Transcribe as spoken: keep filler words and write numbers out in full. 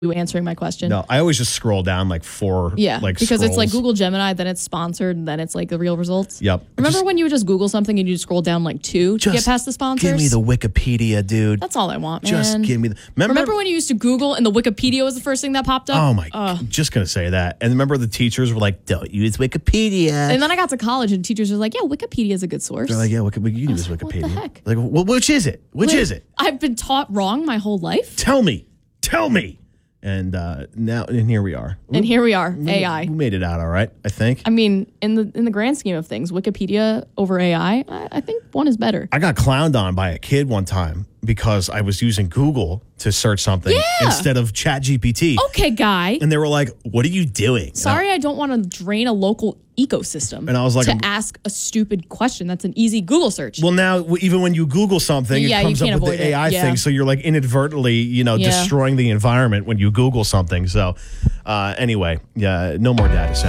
you answering my question. No, I always just scroll down like four. Yeah, like because scrolls. it's like Google Gemini, then it's sponsored, and then it's like the real results. Yep. Remember Just- when you would just Google something and you scroll down like two to get Just past the sponsors? Give me the Wikipedia, dude. That's all I want, man. Just give me the. Remember, Remember when you used to Google and the Wikipedia was the first thing that popped up? Oh my! Ugh. Just gonna say that. And remember, the teachers were like, "Don't use Wikipedia." And then I got to college and teachers were like, yeah, Wikipedia is a good source. They're like, "Yeah, Wiki- you can use like, what the Wikipedia." heck? Like, well, which is it? Which Like, is it? I've been taught wrong my whole life. Tell me. Tell me. And uh, now, and here we are. And here we are, A I. We made it out all right, I think. I mean, in the in the grand scheme of things, Wikipedia over A I, I, I think one is better. I got clowned on by a kid one time because I was using Google to search something Yeah. instead of ChatGPT. Okay, guy. And they were like, "What are you doing?" Sorry, I don't want to drain a local ecosystem. And I was like, to I'm- ask a stupid question. That's an easy Google search. Well, now w- even when you Google something, Yeah, it you comes up can't with avoid the it. A I Yeah. thing. So you're like inadvertently, you know, Yeah. destroying the environment when you Google something. So uh, anyway, yeah, no more data centers.